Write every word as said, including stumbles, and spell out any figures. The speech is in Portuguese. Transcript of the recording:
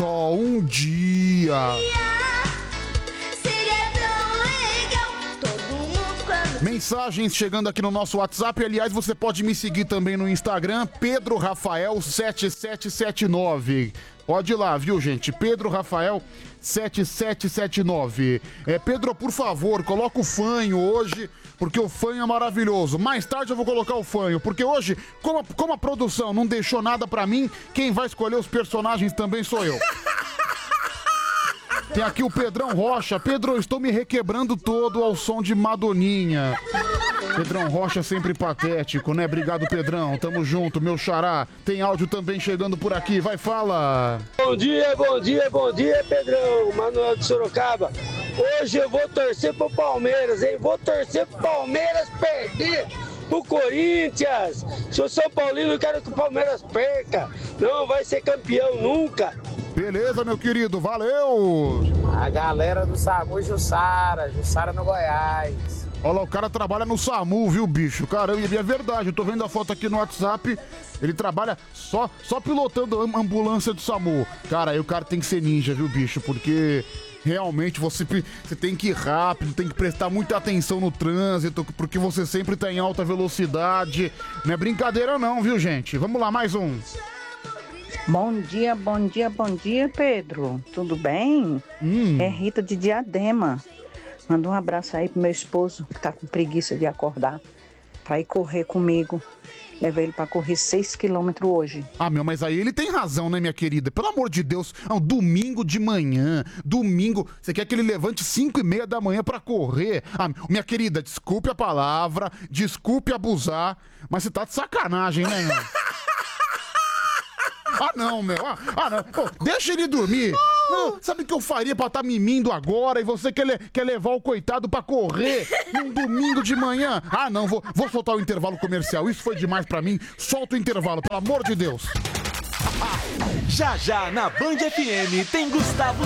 só um dia. Mensagens chegando aqui no nosso WhatsApp. Aliás, você pode me seguir também no Instagram, Pedro Rafael sete sete sete nove. Pode ir lá, viu, gente? Pedro Rafael sete sete sete nove. É, Pedro, por favor, coloca o fanho hoje, porque o fanho é maravilhoso. Mais tarde eu vou colocar o fanho, porque hoje, como a, como a produção não deixou nada pra mim, quem vai escolher os personagens também sou eu. Tem aqui o Pedrão Rocha. Pedro, eu estou me requebrando todo ao som de Madoninha. Pedrão Rocha sempre patético, né? Obrigado, Pedrão. Tamo junto, meu xará. Tem áudio também chegando por aqui. Vai, fala. Bom dia, bom dia, bom dia, Pedrão. Manuel de Sorocaba. Hoje eu vou torcer pro Palmeiras, hein? Vou torcer pro Palmeiras perder pro Corinthians. Sou São Paulino e quero que o Palmeiras perca. Não vai ser campeão nunca. Beleza, meu querido, valeu! A galera do SAMU Jussara, Jussara no Goiás. Olha lá, o cara trabalha no SAMU, viu, bicho? Caramba, e é verdade, eu tô vendo a foto aqui no WhatsApp, ele trabalha só, só pilotando a ambulância do SAMU. Cara, aí o cara tem que ser ninja, viu, bicho? Porque realmente você, você tem que ir rápido, tem que prestar muita atenção no trânsito, porque você sempre tá em alta velocidade. Não é brincadeira não, viu, gente? Vamos lá, mais um. Bom dia, bom dia, bom dia, Pedro. Tudo bem? Hum. É Rita de Diadema. Manda um abraço aí pro meu esposo, que tá com preguiça de acordar, pra ir correr comigo. Levei ele pra correr seis quilômetros hoje. Ah, meu, mas aí ele tem razão, né, minha querida? Pelo amor de Deus, é um domingo de manhã, domingo, você quer que ele levante cinco e meia da manhã pra correr? Ah, minha querida, desculpe a palavra, desculpe abusar, mas você tá de sacanagem, né, meu? Ah, não, meu. Ah, ah não. Pô, deixa ele dormir. Não, sabe o que eu faria pra estar tá mimindo agora e você quer, le- quer levar o coitado pra correr num domingo de manhã? Ah, não. Vou, vou soltar o intervalo comercial. Isso foi demais pra mim. Solta o intervalo, pelo amor de Deus. Já já na Band F M tem Gustavo